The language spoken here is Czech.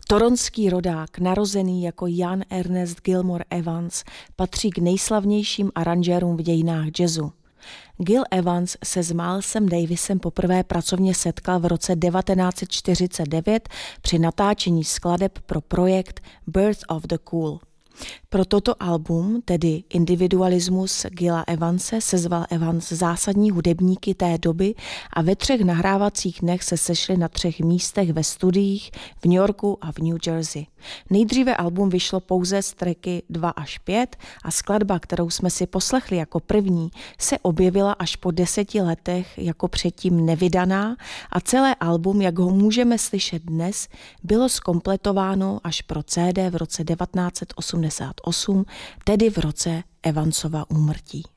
Toronský rodák, narozený jako Jan Ernest Gilmore Evans, patří k nejslavnějším aranžérům v dějinách jazzu. Gil Evans se s Milesem Davisem poprvé pracovně setkal v roce 1949 při natáčení skladeb pro projekt Birth of the Cool. Pro toto album, tedy Individualismus Gila Evanse, sezval Evans zásadní hudebníky té doby a ve 3 nahrávacích dnech se sešli na 3 místech ve studiích v New Yorku a v New Jersey. Nejdříve album vyšlo pouze z tracky 2 až 5 a skladba, kterou jsme si poslechli jako první, se objevila až po 10 letech jako předtím nevydaná a celé album, jak ho můžeme slyšet dnes, bylo zkompletováno až pro CD v roce 1988, tedy v roce Evansova úmrtí.